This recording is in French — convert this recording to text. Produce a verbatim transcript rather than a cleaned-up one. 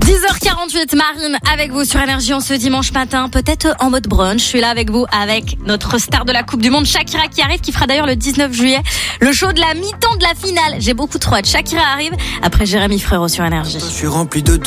dix heures quarante-huit, Marine avec vous sur Énergie en ce dimanche matin, peut-être en mode brunch. Je suis là avec vous avec notre star de la Coupe du Monde, Shakira, qui arrive, qui fera d'ailleurs le dix-neuf juillet le show de la mi-temps de la finale. J'ai beaucoup trop hâte. Shakira arrive après Jérémy Frérot sur Énergie. Je suis rempli de doutes.